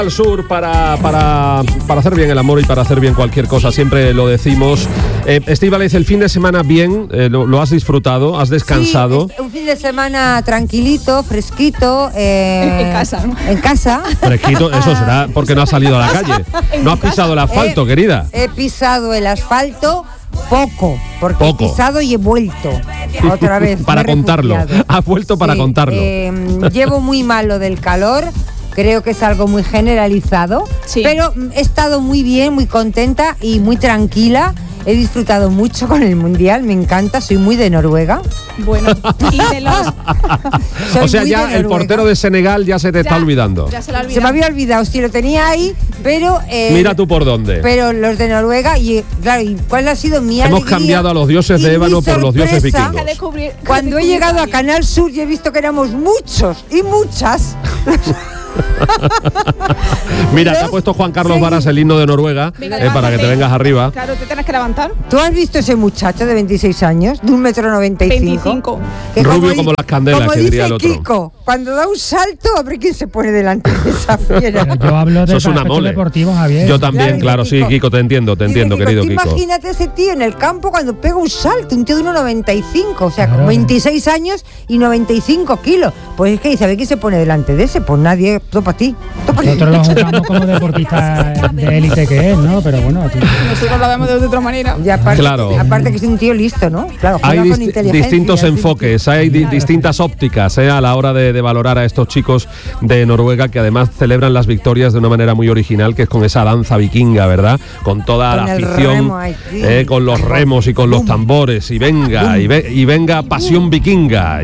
Al sur para hacer bien el amor y para hacer bien cualquier cosa, siempre lo decimos. Estíbaliz, el fin de semana bien, lo has disfrutado, has descansado. Sí, un fin de semana tranquilito, fresquito. En casa, ¿no? En casa. Fresquito, eso será porque no has salido a la calle. No has pisado el asfalto, querida. He pisado el asfalto poco, porque he pisado y he vuelto otra vez. Para contarlo, has vuelto para contarlo. Llevo muy mal lo del calor. Creo que es algo muy generalizado, pero he estado muy bien, muy contenta y muy tranquila. He disfrutado mucho con el Mundial, me encanta, soy muy de Noruega. Bueno, y de los... O sea, ya el portero de Senegal ya se te está olvidando. Ya se me había olvidado, sí, lo tenía ahí, pero... Mira tú por dónde. Pero los de Noruega, y claro, ¿y cuál ha sido mi alegría? Hemos cambiado a los dioses de ébano por los dioses vikingos. Cuando he llegado a Canal Sur y he visto que éramos muchos y muchas... Mira, te ha puesto Juan Carlos Varas el himno de Noruega. Venga, para que te vengas arriba. Claro, te tienes que levantar. ¿Tú has visto ese muchacho de 26 años, de 1,95 m? Rubio como las candelas, como que diría el otro. Kiko, cuando da un salto, a ver quién se pone delante de esa fiera. Pero yo hablo de aspectos deportivos, Javier. Yo también, claro, sí, Kiko, te entiendo, querido Kiko. Imagínate ese tío en el campo cuando pega un salto, un tío de 1,95, o sea, con 26 años y 95 kilos. Pues es que dice, a ver quién se pone delante de ese, pues nadie, todo para ti. Nosotros lo jugamos como deportista de élite que es, ¿no? Pero bueno, nosotros lo vemos de otra manera. Y aparte que es un tío listo, ¿no? Claro, hay distintos enfoques, hay distintas ópticas a la hora de valorar a estos chicos de Noruega, que además celebran las victorias de una manera muy original, que es con esa danza vikinga, ¿verdad? Con toda la afición, con los remos y con los tambores, y venga pasión vikinga,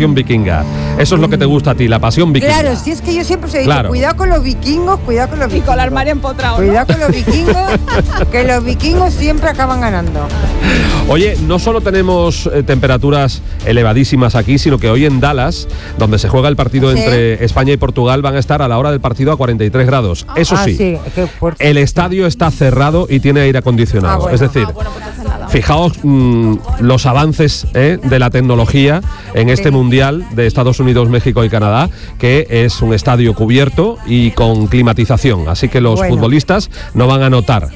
Eso es lo que te gusta a ti, la pasión vikinga. Claro, si es que yo siempre os he dicho, cuidado con los vikingos. Y con la armaria empotrado. Cuidado con los vikingos, que los vikingos siempre acaban ganando. Oye, no solo tenemos temperaturas elevadísimas aquí, sino que hoy en Dallas, donde se juega el partido entre España y Portugal, van a estar a la hora del partido a 43 grados. Eso sí, el estadio está cerrado y tiene aire acondicionado. Es decir, fijaos los avances de la tecnología en este Mundial de Estados Unidos, México y Canadá, que es un estadio cubierto y con climatización. Así que los futbolistas no van a notar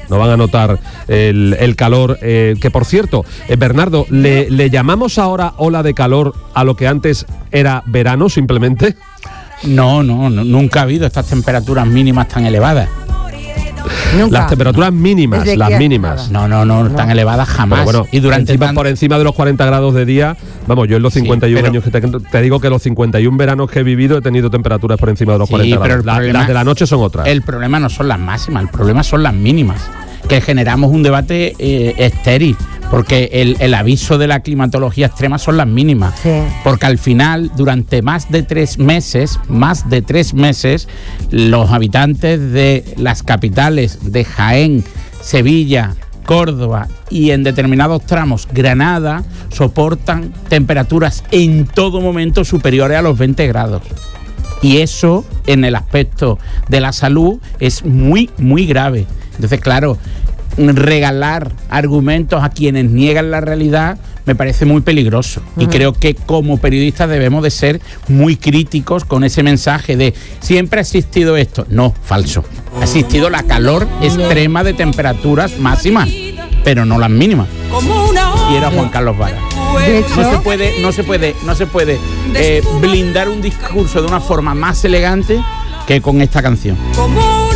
el calor. Que por cierto, Bernardo, ¿le llamamos ahora ola de calor a lo que antes era verano simplemente? No, nunca ha habido estas temperaturas mínimas tan elevadas. Nunca. Las temperaturas mínimas, las mínimas. No, tan elevadas jamás. Bueno, y por encima de los 40 grados de día, vamos, yo en los 51 años que te digo que los 51 veranos que he vivido he tenido temperaturas por encima de los 40 grados. Las de la noche son otras. El problema no son las máximas, el problema son las mínimas. Que generamos un debate estéril, porque el aviso de la climatología extrema son las mínimas. Porque al final, durante más de 3 meses, los habitantes de las capitales de Jaén, Sevilla, Córdoba y en determinados tramos Granada soportan temperaturas en todo momento superiores a los 20 grados. Y eso, en el aspecto de la salud, es muy, muy grave. Entonces, claro, regalar argumentos a quienes niegan la realidad me parece muy peligroso. Y creo que como periodistas debemos de ser muy críticos con ese mensaje de siempre ha existido esto. No, falso. Ha existido la calor extrema de temperaturas máximas, pero no las mínimas. Y era Juan Carlos Varas. No se puede blindar un discurso de una forma más elegante que con esta canción.